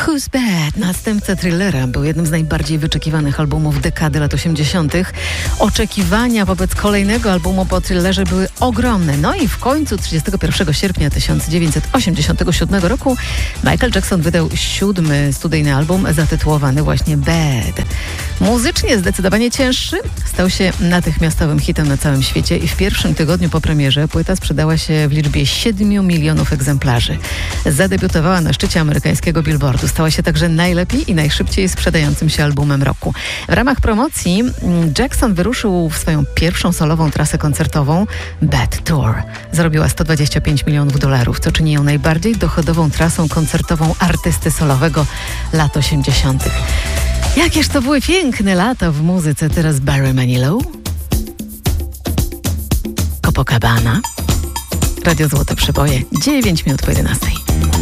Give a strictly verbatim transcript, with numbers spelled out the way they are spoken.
Who's Bad, następca Thrillera, był jednym z najbardziej wyczekiwanych albumów dekady lat osiemdziesiątych. Oczekiwania wobec kolejnego albumu po Thrillerze były ogromne. No i w końcu trzydziestego pierwszego sierpnia tysiąc dziewięćset osiemdziesiątego siódmego roku Michael Jackson wydał siódmy studyjny album zatytułowany właśnie Bad. Muzycznie zdecydowanie cięższy, stał się natychmiastowym hitem na całym świecie i w pierwszym tygodniu po premierze płyta sprzedała się w liczbie siedmiu milionów egzemplarzy. Zadebiutowała na szczycie amerykańskiego Billboardu. Stała się także najlepiej i najszybciej sprzedającym się albumem roku. W ramach promocji Jackson wyruszył w swoją pierwszą solową trasę koncertową Bad Tour. Zarobiła sto dwadzieścia pięć milionów dolarów, co czyni ją najbardziej dochodową trasą koncertową artysty solowego lat osiemdziesiątych. Jakież to były piękne lata w muzyce. Teraz Barry Manilow, Copacabana, Radio Złote Przeboje, dziewięć minut po jedenastej.